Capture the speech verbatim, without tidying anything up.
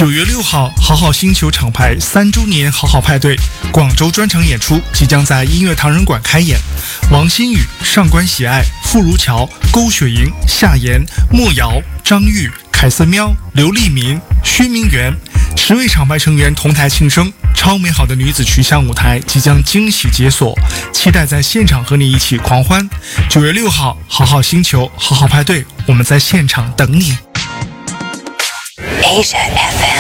九月六号，好好星球厂牌三周年好好派对广州专场演出即将在音乐唐人馆开演。王新宇、上官喜爱、傅如乔、勾雪莹、夏言、莫瑶、张玉、凯瑟喵、刘立民、薛明元十位厂牌成员同台庆生，超美好的女子群像舞台即将惊喜解锁，期待在现场和你一起狂欢。九月六号，好好星球好好派对，我们在现场等你。Asia F M